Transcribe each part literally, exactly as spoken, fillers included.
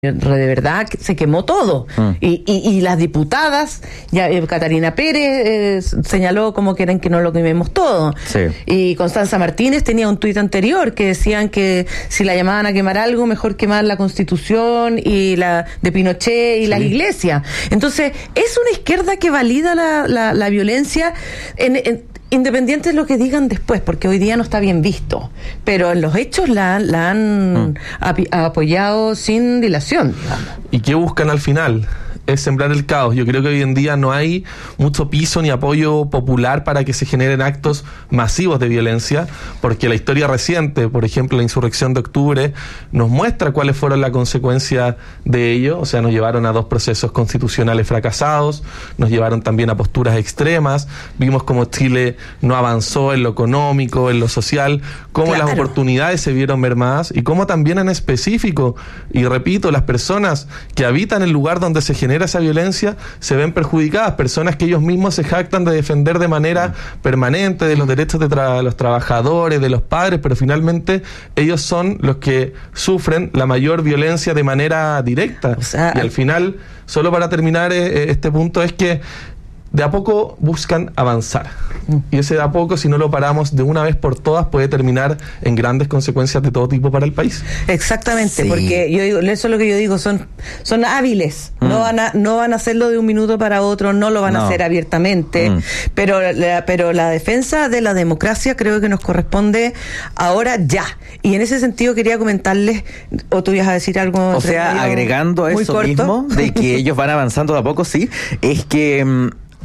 de verdad se quemó todo. Mm. Y, y, y las diputadas, ya eh, Catarina Pérez eh, señaló como que eran que no lo quememos todo. Sí. Y Constanza Martínez tenía un tuit anterior que decían que si la llamaban a quemar algo, mejor quemar la Constitución y la de Pinochet y sí. las iglesias. Entonces, es una izquierda que valida la, la, la violencia en, en independiente de lo que digan después, porque hoy día no está bien visto, pero en los hechos la, la han mm. ap- apoyado sin dilación, digamos. ¿Y qué buscan al final? Es sembrar el caos. Yo creo que hoy en día no hay mucho piso ni apoyo popular para que se generen actos masivos de violencia, porque la historia reciente, por ejemplo la insurrección de octubre, nos muestra cuáles fueron las consecuencias de ello. O sea, nos llevaron a dos procesos constitucionales fracasados, nos llevaron también a posturas extremas, vimos cómo Chile no avanzó en lo económico, en lo social, cómo claro. las oportunidades se vieron mermadas y cómo también en específico, y repito, las personas que habitan el lugar donde se genera esa violencia se ven perjudicadas, personas que ellos mismos se jactan de defender de manera permanente de los derechos de tra- los trabajadores, de los padres, pero finalmente ellos son los que sufren la mayor violencia de manera directa. O sea, y al final, solo para terminar eh, este punto, es que de a poco buscan avanzar. Y ese de a poco, si no lo paramos de una vez por todas, puede terminar en grandes consecuencias de todo tipo para el país. Exactamente, sí. Porque yo digo, eso es lo que yo digo, son, son hábiles, mm. no van a, no van a hacerlo de un minuto para otro, no lo van no. a hacer abiertamente, mm. pero, la, pero la defensa de la democracia creo que nos corresponde ahora ya. Y en ese sentido quería comentarles, o tú ibas a decir algo. O sea, agregando a eso corto. mismo, de que ellos van avanzando de a poco, sí, es que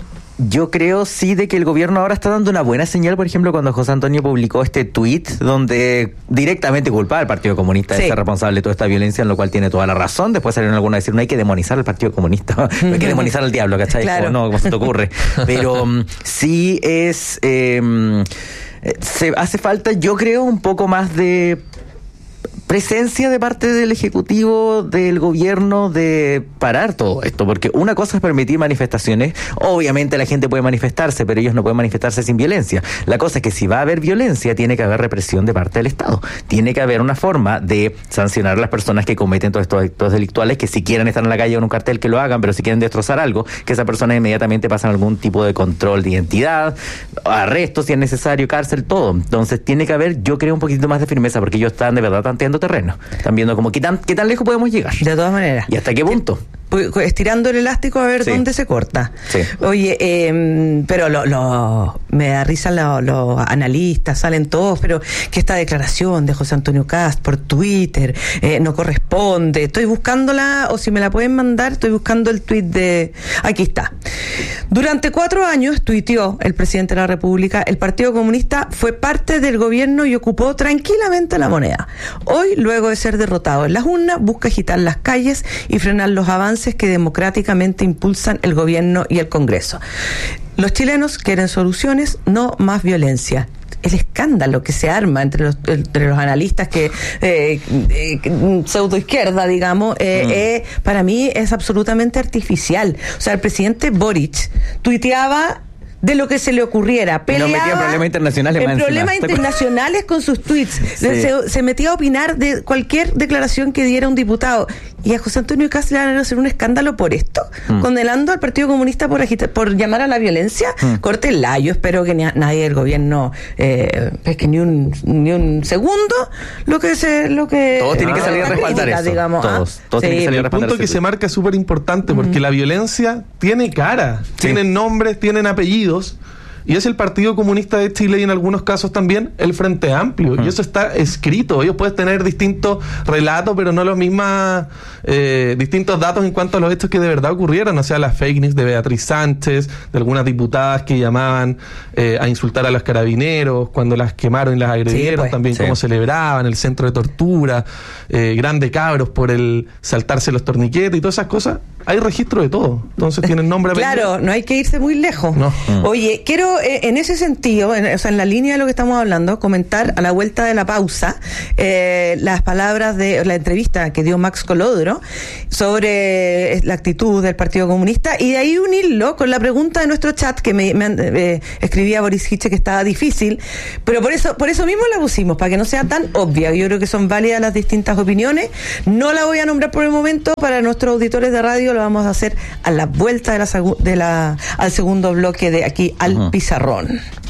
yo creo sí de que el gobierno ahora está dando una buena señal, por ejemplo, cuando José Antonio publicó este tuit donde directamente culpaba al Partido Comunista sí. de ser responsable de toda esta violencia, en lo cual tiene toda la razón. Después salieron algunos a decir, no hay que demonizar al Partido Comunista, no hay que demonizar al diablo, ¿cachai? Claro. Como, no, ¿cómo se te ocurre? Pero um, sí es... Eh, se hace falta, yo creo, un poco más de presencia de parte del Ejecutivo, del gobierno, de parar todo esto, porque una cosa es permitir manifestaciones, obviamente la gente puede manifestarse, pero ellos no pueden manifestarse sin violencia. La cosa es que si va a haber violencia, tiene que haber represión de parte del Estado, tiene que haber una forma de sancionar a las personas que cometen todos estos actos delictuales, que si quieren estar en la calle con un cartel que lo hagan, pero si quieren destrozar algo, que esas personas inmediatamente pasen algún tipo de control de identidad, arresto si es necesario, cárcel, todo. Entonces tiene que haber, yo creo, un poquito más de firmeza, porque ellos están de verdad tanteando terreno. Están viendo como qué tan, qué tan lejos podemos llegar. De todas maneras. ¿Y hasta qué punto? Estirando el elástico a ver sí. dónde se corta. Sí. Oye, eh, pero lo, lo, me da risa los lo analistas, salen todos, pero que esta declaración de José Antonio Kast por Twitter eh, no corresponde. Estoy buscándola, o si me la pueden mandar, estoy buscando el tuit de... Aquí está. Durante cuatro años, tuiteó el presidente de la República, el Partido Comunista fue parte del gobierno y ocupó tranquilamente la moneda. Hoy, luego de ser derrotado en las urnas, busca agitar las calles y frenar los avances que democráticamente impulsan el gobierno y el Congreso. Los chilenos quieren soluciones, no más violencia. El escándalo que se arma entre los, entre los analistas que eh, eh, pseudo izquierda, digamos, eh, mm. eh, para mí es absolutamente artificial. O sea, el presidente Boric tuiteaba de lo que se le ocurriera, peleaba no metía en problemas internacionales en más problemas encima. internacionales con sus tweets, sí. se, se metía a opinar de cualquier declaración que diera un diputado, y a José Antonio Kast le van a hacer un escándalo por esto, mm. condenando al Partido Comunista por agitar, por llamar a la violencia. mm. Córtenla. Yo espero que ni a, nadie del gobierno eh, es que ni un ni un segundo lo que se lo que todos tienen que salir a respaldar crítica, eso digamos, todos, todos sí. tienen que salir a respaldar. El punto que se marca es súper importante, porque mm. la violencia tiene cara, sí. tienen nombres, tienen apellidos. Y es el Partido Comunista de Chile y en algunos casos también el Frente Amplio. Uh-huh. Y eso está escrito. Ellos pueden tener distintos relatos, pero no los mismos, eh, distintos datos en cuanto a los hechos que de verdad ocurrieron. O sea, las fake news de Beatriz Sánchez, de algunas diputadas que llamaban eh, a insultar a los carabineros, cuando las quemaron y las agredieron, sí, pues. también sí. cómo celebraban, el centro de tortura, eh, grande cabros por el saltarse los torniquetes y todas esas cosas. hay registro de todo. Entonces tienen nombre. Claro, apellido. No hay que irse muy lejos. No. Oye, quiero eh, en ese sentido, en, o sea, en la línea de lo que estamos hablando, comentar a la vuelta de la pausa eh, las palabras de la entrevista que dio Max Colodro sobre la actitud del Partido Comunista, y de ahí unirlo con la pregunta de nuestro chat que me, me eh, escribía Boris Hitche, que estaba difícil, pero por eso por eso mismo la pusimos, para que no sea tan obvia. Yo creo que son válidas las distintas opiniones. No la voy a nombrar por el momento. Para nuestros auditores de radio lo vamos a hacer a la vuelta de la, de la al segundo bloque de aquí al uh-huh. pizarrón.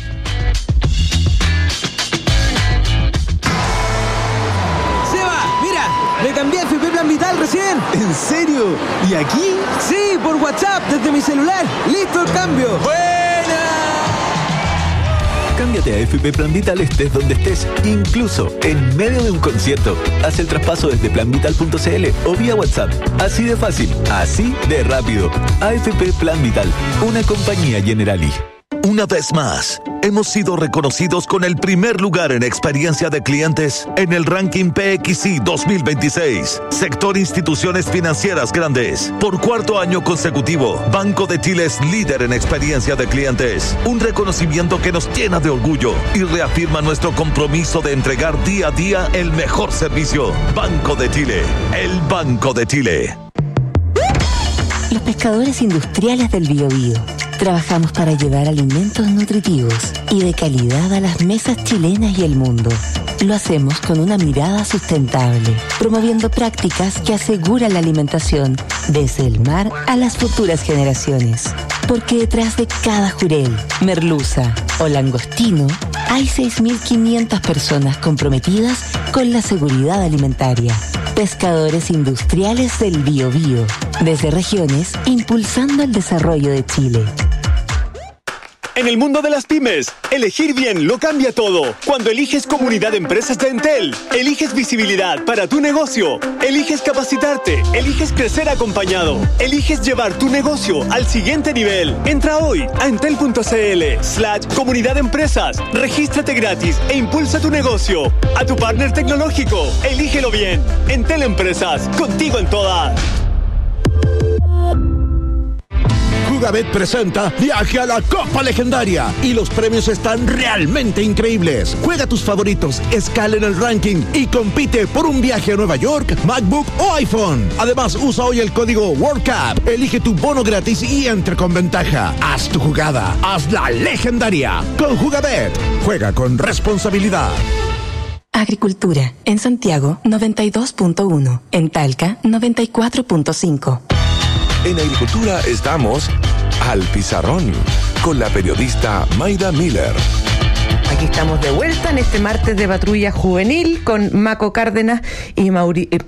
Seba, mira, me cambié a F P Plan Vital recién. ¿En serio? ¿Y aquí? Sí, por WhatsApp, desde mi celular. ¡Listo el cambio! ¡Buena! Cámbiate a F P Plan Vital estés donde estés, incluso en medio de un concierto. Haz el traspaso desde plan vital punto c l o vía WhatsApp. Así de fácil, así de rápido. A F P Plan Vital, una compañía Generali. Una vez más, hemos sido reconocidos con el primer lugar en experiencia de clientes en el ranking P X I dos mil veintiséis. Sector Instituciones Financieras Grandes. Por cuarto año consecutivo, Banco de Chile es líder en experiencia de clientes. Un reconocimiento que nos llena de orgullo y reafirma nuestro compromiso de entregar día a día el mejor servicio. Banco de Chile, el Banco de Chile. Los pescadores industriales del Biobío. Trabajamos para llevar alimentos nutritivos y de calidad a las mesas chilenas y el mundo. Lo hacemos con una mirada sustentable, promoviendo prácticas que aseguran la alimentación desde el mar a las futuras generaciones. Porque detrás de cada jurel, merluza o langostino, hay seis mil quinientas personas comprometidas con la seguridad alimentaria. Pescadores industriales del Biobío, desde regiones, impulsando el desarrollo de Chile. En el mundo de las pymes, elegir bien lo cambia todo. Cuando eliges Comunidad de Empresas de Entel, eliges visibilidad para tu negocio, eliges capacitarte, eliges crecer acompañado, eliges llevar tu negocio al siguiente nivel. Entra hoy a entel.cl slash Comunidad de Empresas, regístrate gratis e impulsa tu negocio. A tu partner tecnológico, elígelo bien. Entel Empresas, contigo en todas. Jugabet presenta Viaje a la Copa Legendaria y los premios están realmente increíbles. Juega tus favoritos, escala en el ranking y compite por un viaje a Nueva York, MacBook o iPhone. Además, usa hoy el código WorldCup, elige tu bono gratis y entra con ventaja. Haz tu jugada, hazla legendaria. Con Jugabet, juega con responsabilidad. Agricultura, en Santiago noventa y dos punto uno, en Talca noventa y cuatro punto cinco. En Agricultura estamos al pizarrón con la periodista Mayda Miller. Aquí estamos de vuelta en este martes de patrulla juvenil con Maco Cárdenas y Mauricio.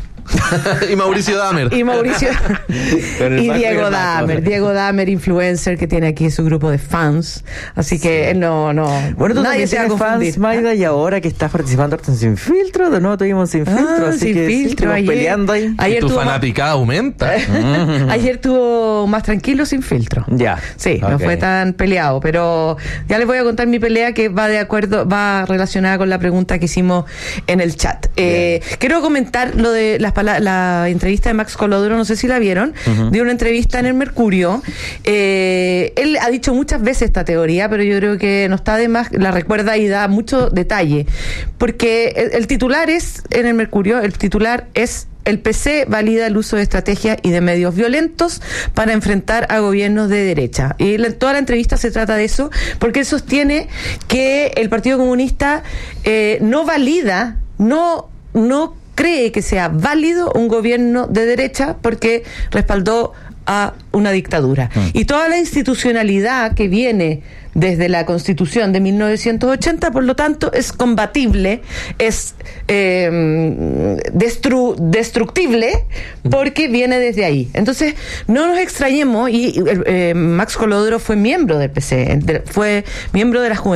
y Mauricio Damer. Y Mauricio. y Diego Damer. Diego Damer, influencer, que tiene aquí su grupo de fans. Así que sí. no, no. Bueno, tú nadie se va a confundir. Fans, Mayda, y ahora que estás participando en Sin Filtro, de nuevo tuvimos Sin Filtro. Ah, así sin que filtro, sí, ayer, peleando ahí. Ayer y tu tuvo fanaticada más... aumenta. Ayer tuvo más tranquilo Sin Filtro. Ya. Sí, okay. no fue tan peleado, pero ya les voy a contar mi pelea que va de acuerdo, va relacionada con la pregunta que hicimos en el chat. Eh, quiero comentar lo de las palabras, la entrevista de Max Colodro, no sé si la vieron, uh-huh. dio una entrevista en el Mercurio. Eh, él ha dicho muchas veces esta teoría, pero yo creo que no está de más, la recuerda y da mucho detalle, porque el, el titular es, en el Mercurio, el titular es: el P C valida el uso de estrategias y de medios violentos para enfrentar a gobiernos de derecha. Y la, toda la entrevista se trata de eso, porque él sostiene que el Partido Comunista eh, no valida, no, no cree que sea válido un gobierno de derecha porque respaldó a una dictadura. Mm. Y toda la institucionalidad que viene desde la Constitución de mil novecientos ochenta, por lo tanto, es combatible, es eh, destru- destructible, porque viene desde ahí. Entonces, no nos extrañemos, y eh, Max Colodro fue miembro del P C, fue miembro de la Juventud